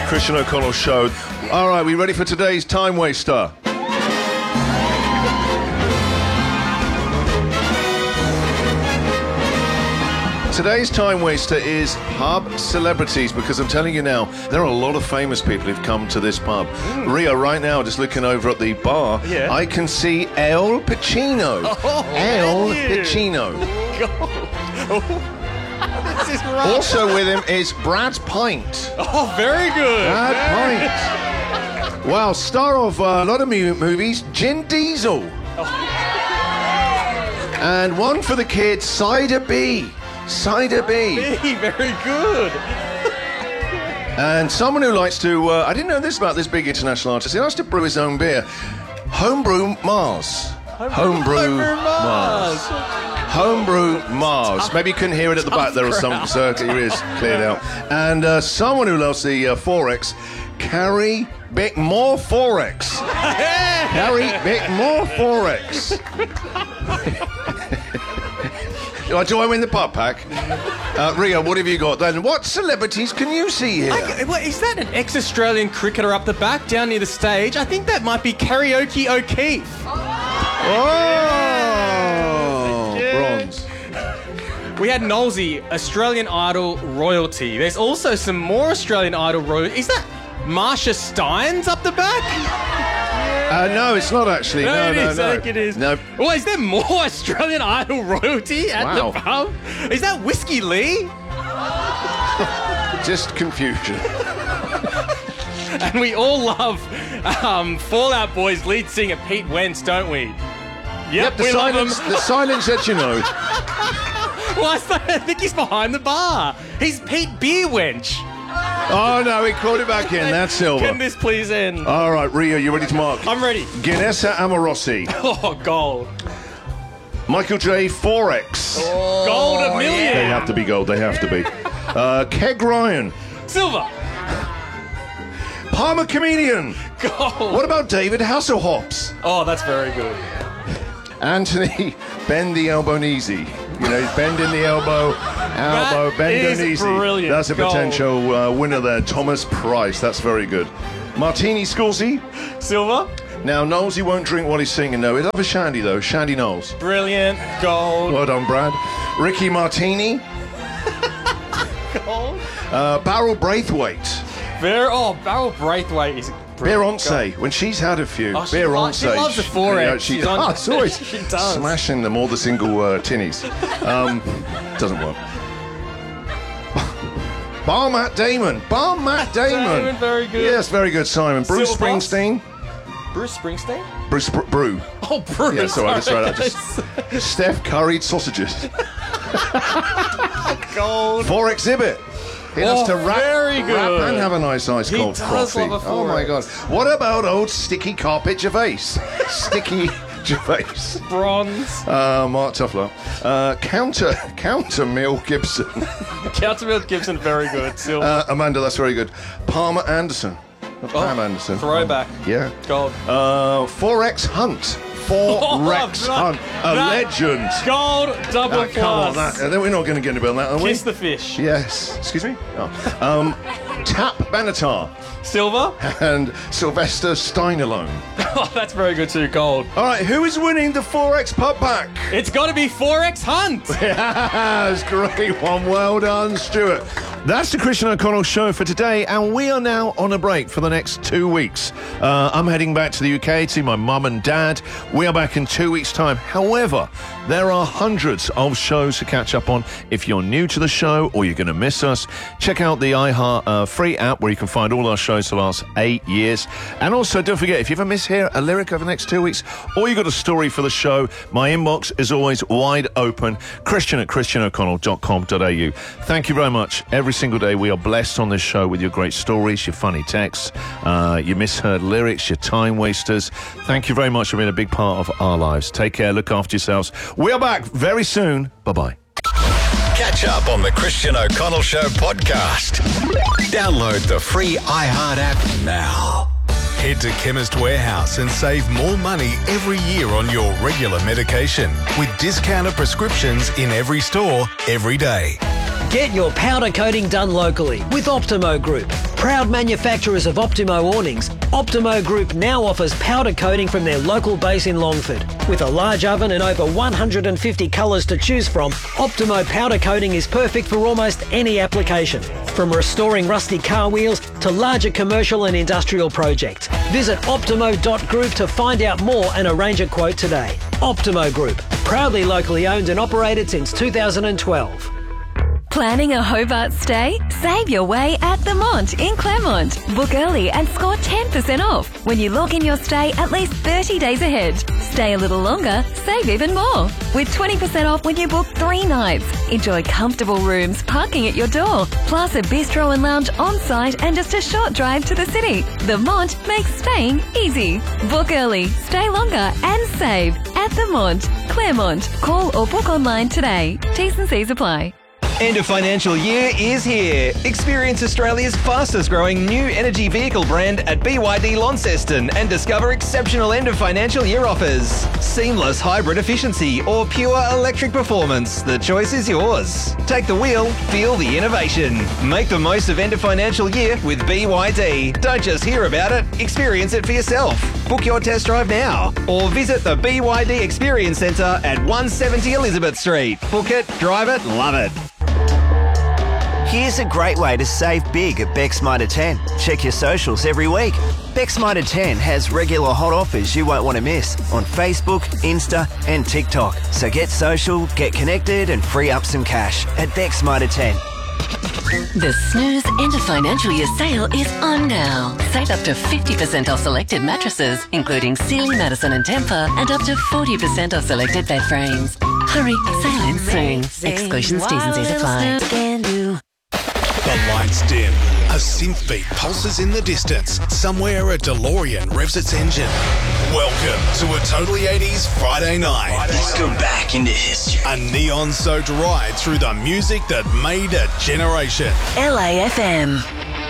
Christian O'Connell Show. All right, we ready for today's Time Waster? Today's Time Waster is pub celebrities, because I'm telling you now, there are a lot of famous people who've come to this pub. Rio, right now, just looking over at the bar, I can see Al Pacino. Al Pacino. This is right. Also with him is Brad Pint. Oh, very good. Brad Pint. Wow, star of a lot of movies, Vin Diesel. And one for the kids, Cider B. Cider B. Very good. And someone who likes to, I didn't know this about this big international artist, he likes to brew his own beer. Homebrew Mars. Homebrew Mars. Homebrew Mars. Maybe you couldn't hear it at the back there or something, so it is cleared out. And someone who loves the Forex, Carrie Bickmore Forex. Carrie Bickmore Forex. Do I win the pub pack? Rio, what have you got then? What celebrities can you see here? Is that an ex-Australian cricketer up the back, down near the stage? I think that might be Karaoke O'Keefe. Oh, bronze. We had Nolsey, Australian Idol royalty. There's also some more Australian Idol royalty. Is that Marsha Steins up the back? No, it's not actually. No, I think it is. No. Well, is there more Australian Idol royalty at the pub? Is that Whiskey Lee? Just confusion. And we all love Fall Out Boy's lead singer Pete Wentz, don't we? Yep, we love him. The silence that you know. Well, I think he's behind the bar. He's Pete Beer Wench. Oh, no, he called it back in. That's silver. Can this please end? All right, Rio, you ready to mark? I'm ready. Guinnessa Amorossi. Oh, gold. Michael J. Forex. Oh, gold a million. Yeah. They have to be gold. They have to be. Keg Ryan. Silver. Palmer Comedian. Gold. What about David Hasselhoffs? Oh, that's very good. Anthony Bend the Elbow Easy. You know, bend in the elbow, bend is easy. Brilliant. That's a potential winner there. Thomas Price. That's very good. Martini Scorsese. Silver. Now, Knowles, he won't drink while he's singing, though. He'll have a shandy, though. Shandy Knowles. Brilliant. Gold. Well done, Brad. Ricky Martini. Gold. Beryl Braithwaite. Beryl Braithwaite is Beyonce, when she's had a few. She Beyonce. loves the Forex. She does. She does. Smashing them, all the single tinnies. Doesn't work. Bar Matt Damon. Very good. Yes, very good, Simon. Bruce Silver Springsteen. Bruce Springsteen? Brew. Oh, Bruce. Yeah, sorry, that's right. Steph curried sausages. Gold. For exhibit. He loves to rap and have a nice ice cold coffee. Love a oh my God! What about old Sticky Carpet Gervais? Sticky Gervais. Bronze. Mark Tuffler. Counter Mill Gibson. Counter Mill Gibson, very good. Silver. Amanda, that's very good. Palmer Anderson. Pam Anderson. Throwback. Yeah. Gold. Forex Hunt. Forex Hunt. A legend. Gold double Come plus. on, we're not going to get anybody on that, are we? Kiss the fish. Yes. Excuse me? Oh. Tap Benatar. Silver. And Sylvester Steinerlone. Oh, that's very good too. Gold. All right, who is winning the Forex Pub Pack? It's got to be Forex Hunt. That's a great one. Well done, Stuart. That's the Christian O'Connell Show for today, and we are now on a break for the next 2 weeks. I'm heading back to the UK to see my mum and dad. We are back in 2 weeks' time. However, there are hundreds of shows to catch up on. If you're new to the show or you're going to miss us, check out the iHeart free app where you can find all our shows for the last 8 years. And also, don't forget, if you ever miss hear a lyric over the next 2 weeks, or you got a story for the show, my inbox is always wide open. Christian@christianoconnell.com.au. Thank you very much. Every single day we are blessed on this show with your great stories, your funny texts, your misheard lyrics, your time wasters. Thank you very much for being a big part of our lives. Take care, look after yourselves. We are back very soon. Bye-bye. Catch up on the Christian O'Connell Show podcast. Download the free iHeart app now. Head to Chemist Warehouse and save more money every year on your regular medication with discounted prescriptions in every store, every day. Get your powder coating done locally with Optimo Group. Proud manufacturers of Optimo awnings, Optimo Group now offers powder coating from their local base in Longford. With a large oven and over 150 colours to choose from, Optimo powder coating is perfect for almost any application. From restoring rusty car wheels to larger commercial and industrial projects. Visit optimo.group to find out more and arrange a quote today. Optimo Group, proudly locally owned and operated since 2012. Planning a Hobart stay? Save your way at The Mont in Claremont. Book early and score 10% off when you lock in your stay at least 30 days ahead. Stay a little longer, save even more. With 20% off when you book 3 nights. Enjoy comfortable rooms, parking at your door, plus a bistro and lounge on site and just a short drive to the city. The Mont makes staying easy. Book early, stay longer and save at The Mont, Claremont. Call or book online today. T's and C's apply. End of financial year is here. Experience Australia's fastest growing new energy vehicle brand at BYD Launceston and discover exceptional end of financial year offers. Seamless hybrid efficiency or pure electric performance. The choice is yours. Take the wheel, feel the innovation. Make the most of end of financial year with BYD. Don't just hear about it, experience it for yourself. Book your test drive now or visit the BYD Experience Centre at 170 Elizabeth Street. Book it, drive it, love it. Here's a great way to save big at Beck's Mitre 10. Check your socials every week. Beck's Mitre 10 has regular hot offers you won't want to miss on Facebook, Insta and TikTok. So get social, get connected and free up some cash at Beck's Mitre 10. The Snooze End of Financial Year sale is on now. Save up to 50% off selected mattresses, including Sealy, Madison and Tempur, and up to 40% off selected bed frames. Hurry, sale ends soon. Exclusions, T's and C's apply. The lights dim. A synth beat pulses in the distance. Somewhere a DeLorean revs its engine. Welcome to a Totally 80s Friday night. Let's go back into history. A neon-soaked ride through the music that made a generation. LAFM.